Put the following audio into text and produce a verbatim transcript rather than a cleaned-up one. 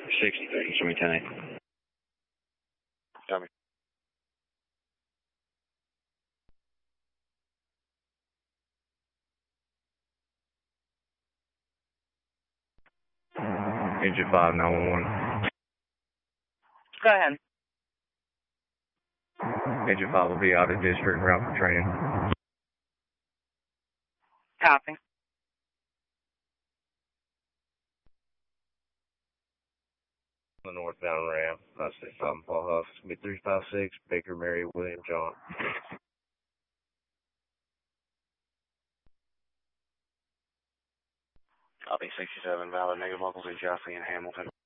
six, show me ten eight. Copy. Agent five nine one one. Go ahead. Agent five will be out of district route for training. Copy. The northbound ramp, five six five Paul Huff, it's going to be three five six, Baker, Mary, William, John. Copy, sixty-seven, valid, negative locals in Joffrey and Hamilton.